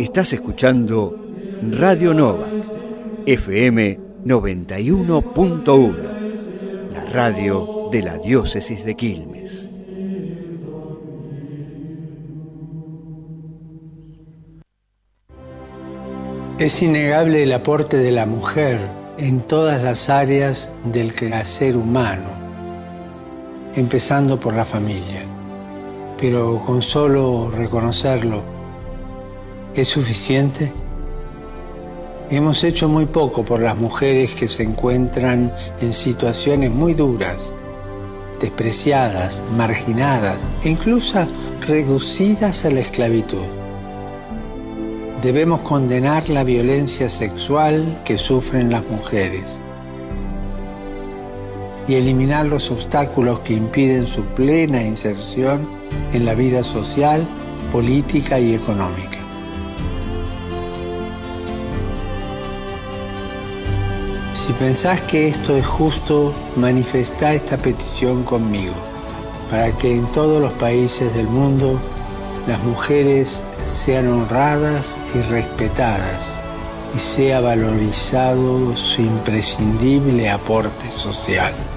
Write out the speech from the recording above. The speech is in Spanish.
Estás escuchando Radio Nova, FM 91.1, la radio de la diócesis de Quilmes. Es innegable el aporte de la mujer en todas las áreas del quehacer humano, empezando por la familia. Pero con solo reconocerlo, ¿es suficiente? Hemos hecho muy poco por las mujeres que se encuentran en situaciones muy duras, despreciadas, marginadas e incluso reducidas a la esclavitud. Debemos condenar la violencia sexual que sufren las mujeres y eliminar los obstáculos que impiden su plena inserción en la vida social, política y económica. Si pensás que esto es justo, manifestá esta petición conmigo, para que en todos los países del mundo las mujeres sean honradas y respetadas y sea valorizado su imprescindible aporte social.